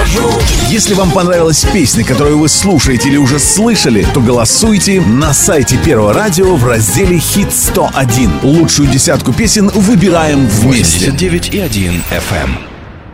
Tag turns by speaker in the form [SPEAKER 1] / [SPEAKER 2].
[SPEAKER 1] скажу.
[SPEAKER 2] Если вам понравилась песня, которую вы слушаете или уже слышали, то голосуйте на сайте Первого радио в разделе «Хит 101». Лучшую десятку песен выбираем вместе.
[SPEAKER 3] 89,1 FM.